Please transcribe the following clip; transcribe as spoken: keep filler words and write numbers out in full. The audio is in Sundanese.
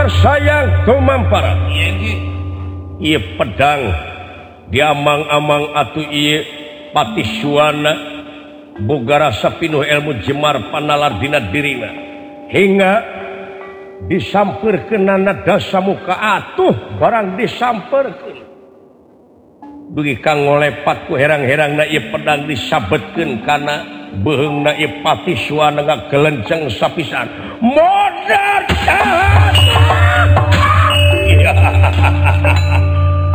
sayang tumampara ieu pedang diamang-amang atuh ieu Patisuana boga rasa pinuh ilmu jemar panalar dina dirina hingga disamperkeunana dasa muka atuh barang disamperkeun dugi kanggo lepat ku herang-herangna ieu pedang disabetkeun kana beheungna ieu Patisuana ngagelenceng sapisan modar